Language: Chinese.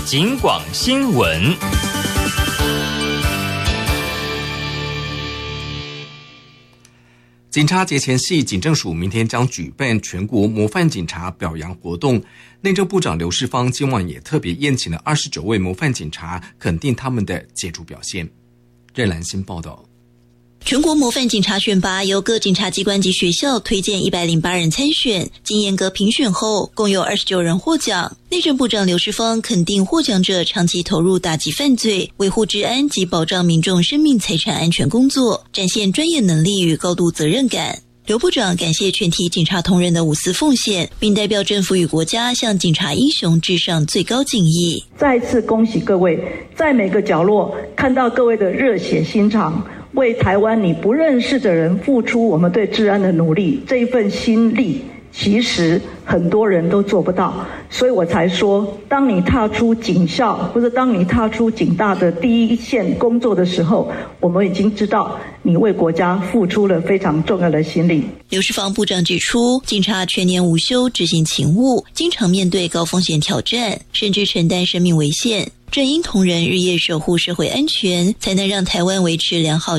警广新闻。 警察节前夕，警政署明天将举办全国模范警察表扬活动。内政部长刘世芳今晚也特别宴请了29位模范警察，肯定他们的杰出表现。任兰心报道。 全国模范警察选拔由各警察机关及学校推荐108人参选，经严格评选后，共有29人获奖。内政部长刘世芳肯定获奖者长期投入打击犯罪、维护治安及保障民众生命财产安全工作，展现专业能力与高度责任感。刘部长感谢全体警察同仁的无私奉献，并代表政府与国家向警察英雄致上最高敬意。 再次恭喜各位，在每个角落看到各位的热血心肠，为台湾你不认识的人付出我们对治安的努力，这一份心力其实很多人都做不到，所以我才说，当你踏出警校或者当你踏出警大的第一线工作的时候，我们已经知道你为国家付出了非常重要的心力。 刘世芳部长指出，警察全年无休执行勤务，经常面对高风险挑战，甚至承担生命危险，正因同仁日夜守护社会安全，才能让台湾维持良好